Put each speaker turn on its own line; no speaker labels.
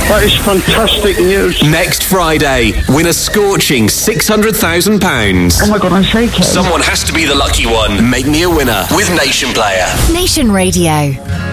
That is fantastic news.
Next Friday, win a scorching £600,000.
Oh my God, I'm shaking.
Someone has to be the lucky one. Make me a winner with Nation Player.
Nation Radio.